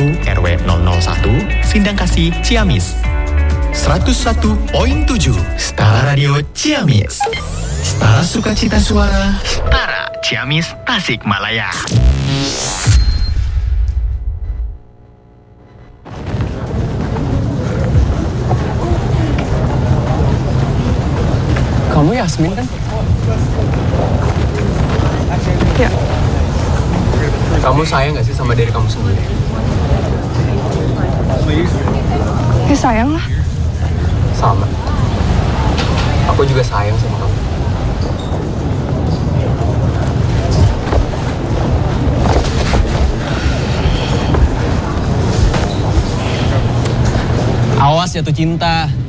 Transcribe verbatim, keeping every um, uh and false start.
satu R W nol nol satu, Sindangkasih, Ciamis. seratus satu koma tujuh Setara Radio Ciamis. Setara Sukacita Suara. Setara Ciamis, Tasikmalaya. Kamu Yasmin kan? Ya. Kamu sayang gak sih sama diri kamu sendiri? Ya sayang lah. Sama. Aku juga sayang sama kamu. Awas jatuh cinta.